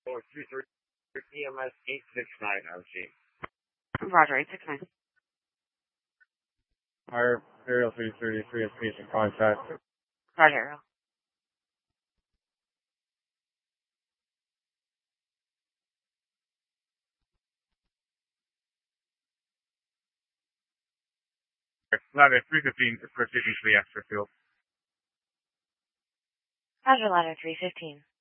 423 PMS 869 RC. Roger, 869. Our Imperial 333 is patient contact. Roger. Ladder 315 is proceeding to the extra field. Roger, ladder 315.